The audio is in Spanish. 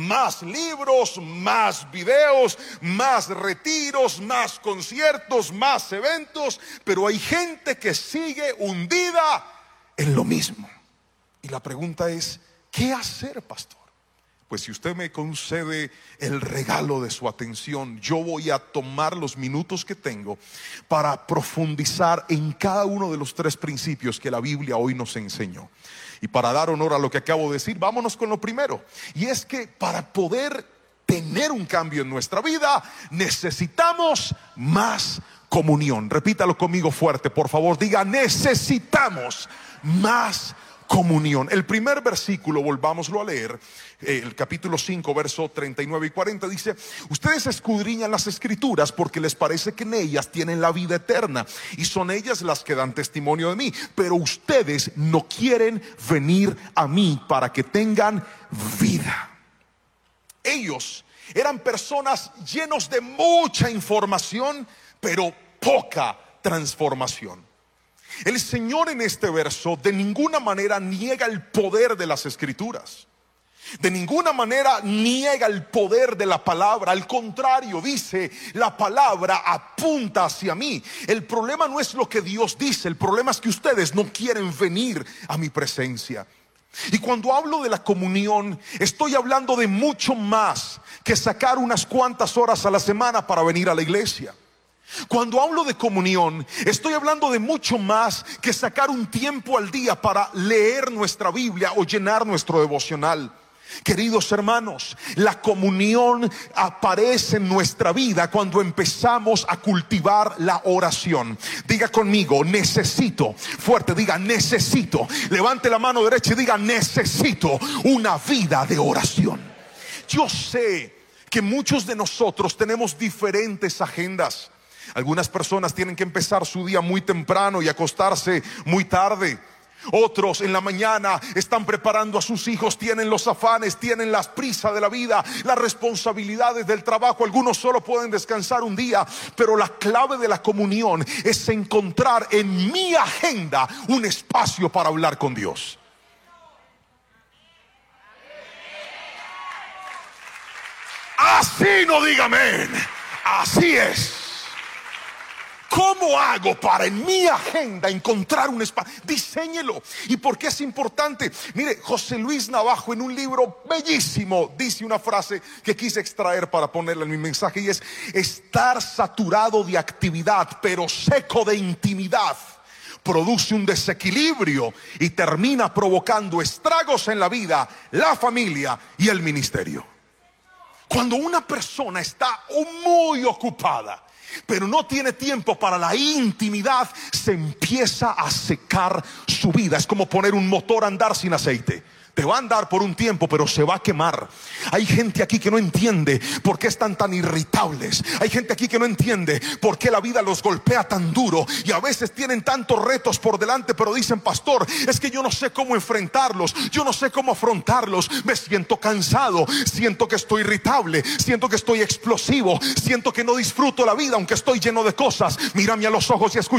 más libros, más videos, más retiros, más conciertos, más eventos, pero hay gente que sigue hundida en lo mismo. Y la pregunta es, ¿qué hacer, pastor? Pues si usted me concede el regalo de su atención, yo voy a tomar los minutos que tengo para profundizar en cada uno de los 3 principios que la Biblia hoy nos enseñó. Y para dar honor a lo que acabo de decir, vámonos con lo primero. Y es que para poder tener un cambio en nuestra vida, necesitamos más comunión. Repítalo conmigo fuerte, por favor. Diga, necesitamos más comunión. El primer versículo, volvámoslo a leer, el capítulo 5, verso 39 y 40 dice: ustedes escudriñan las escrituras porque les parece que en ellas tienen la vida eterna y son ellas las que dan testimonio de mí, pero ustedes no quieren venir a mí para que tengan vida. Ellos eran personas llenos de mucha información, pero poca transformación. El Señor en este verso de ninguna manera niega el poder de las escrituras. De ninguna manera niega el poder de la palabra. Al contrario, dice, la palabra apunta hacia mí. El problema no es lo que Dios dice, el problema es que ustedes no quieren venir a mi presencia. Y cuando hablo de la comunión, estoy hablando de mucho más que sacar unas cuantas horas a la semana para venir a la iglesia. Cuando hablo de comunión, estoy hablando de mucho más que sacar un tiempo al día para leer nuestra Biblia o llenar nuestro devocional. Queridos hermanos, la comunión aparece en nuestra vida cuando empezamos a cultivar la oración. Diga conmigo, necesito. Fuerte, diga, necesito. Levante la mano derecha y diga, necesito una vida de oración. Yo sé que muchos de nosotros tenemos diferentes agendas. Algunas personas tienen que empezar su día muy temprano y acostarse muy tarde. Otros en la mañana están preparando a sus hijos, tienen los afanes, tienen las prisas de la vida, las responsabilidades del trabajo. Algunos solo pueden descansar un día, pero la clave de la comunión es encontrar en mi agenda un espacio para hablar con Dios. Así no diga amén. Así es. ¿Cómo hago para en mi agenda encontrar un espacio? Diséñelo. ¿Y por qué es importante? Mire, José Luis Navajo en un libro bellísimo dice una frase que quise extraer para ponerla en mi mensaje, y es: estar saturado de actividad pero seco de intimidad produce un desequilibrio y termina provocando estragos en la vida, la familia y el ministerio. Cuando una persona está muy ocupada pero no tiene tiempo para la intimidad, se empieza a secar su vida. Es como poner un motor a andar sin aceite. Te va a andar por un tiempo, pero se va a quemar. Hay gente aquí que no entiende por qué están tan irritables. Hay gente aquí que no entiende por qué la vida los golpea tan duro. Y a veces tienen tantos retos por delante, pero dicen: pastor, es que yo no sé cómo enfrentarlos. Yo no sé cómo afrontarlos. Me siento cansado. Siento que estoy irritable. Siento que estoy explosivo. Siento que no disfruto la vida aunque estoy lleno de cosas. Mírame a los ojos y escucha.